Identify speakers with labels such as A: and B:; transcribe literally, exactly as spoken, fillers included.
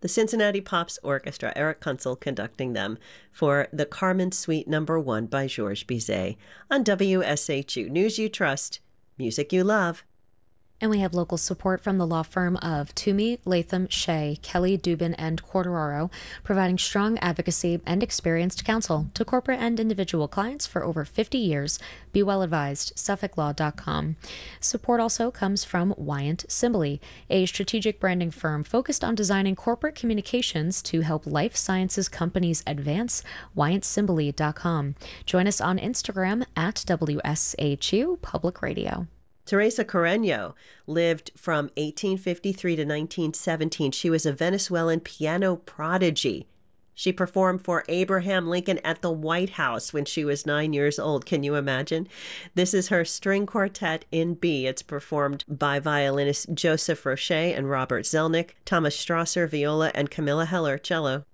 A: The Cincinnati Pops Orchestra, Eric Kunzel conducting them for the Carmen Suite Number One by Georges Bizet on W S H U. News you trust, music you love.
B: And we have local support from the law firm of Toomey, Latham, Shea, Kelly, Dubin, and Quartararo, providing strong advocacy and experienced counsel to corporate and individual clients for over fifty years. Be well advised, Suffolk Law dot com. Support also comes from Wyant Simbali, a strategic branding firm focused on designing corporate communications to help life sciences companies advance. Wyant Simbali dot com. Join us on Instagram at W S H U Public Radio.
A: Teresa Carreño lived from eighteen fifty-three to nineteen seventeen. She was a Venezuelan piano prodigy. She performed for Abraham Lincoln at the White House when she was nine years old. Can you imagine? This is her string quartet in B. It's performed by violinists Joseph Roche and Robert Zelnick, Thomas Strasser, viola, and Camilla Heller, cello.